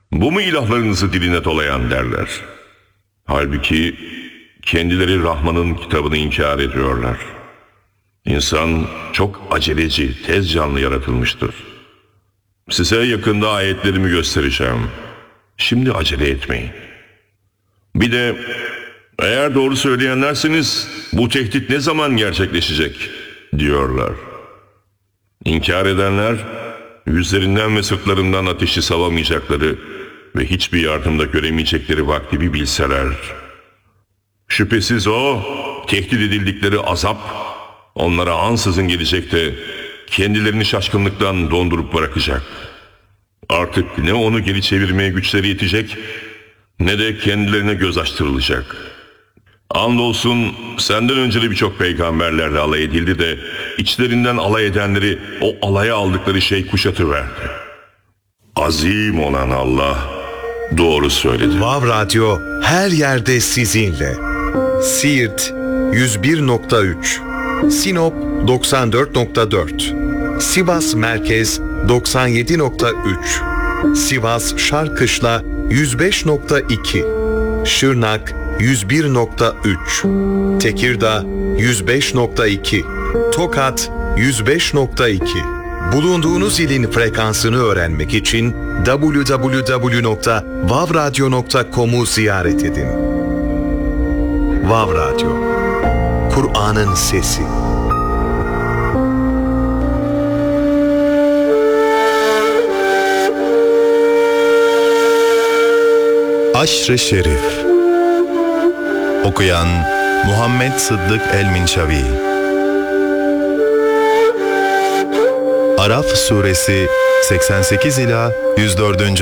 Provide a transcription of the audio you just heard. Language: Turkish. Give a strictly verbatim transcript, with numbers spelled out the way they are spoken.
Bu mu ilahlarınızı diline dolayan derler. Halbuki kendileri Rahman'ın kitabını inkar ediyorlar. İnsan çok aceleci, tez canlı yaratılmıştır. Size yakında ayetlerimi göstereceğim. Şimdi acele etmeyin. Bir de eğer doğru söyleyenlerseniz bu tehdit ne zaman gerçekleşecek diyorlar. İnkar edenler yüzlerinden ve sırtlarından ateşi savamayacakları ve hiçbir yardımda göremeyecekleri vakti bir bilseler. Şüphesiz o tehdit edildikleri azap onlara ansızın gelecek de kendilerini şaşkınlıktan dondurup bırakacak. Artık ne onu geri çevirmeye güçleri yetecek ne de kendilerine göz açtırılacak. Andolsun senden önce de birçok peygamberlerle alay edildi de içlerinden alay edenleri o alaya aldıkları şey kuşatıverdi. Azim olan Allah doğru söyledi. Vav Radyo her yerde sizinle. Siirt yüz bir nokta üç, Sinop doksan dört nokta dört, Sivas Merkez doksan yedi nokta üç, Sivas Şarkışla yüz beş nokta iki, Şırnak yüz bir nokta üç, Tekirdağ yüz beş nokta iki, Tokat yüz beş nokta iki. Bulunduğunuz ilin frekansını öğrenmek için double-u double-u double-u nokta vav radyo nokta com'u ziyaret edin. Vav Radyo, Kur'an'ın sesi. Aşr-ı Şerif. Okuyan Muhammed Sıddık El-Minşavi. Araf Suresi seksen sekiz ila yüz dördüncü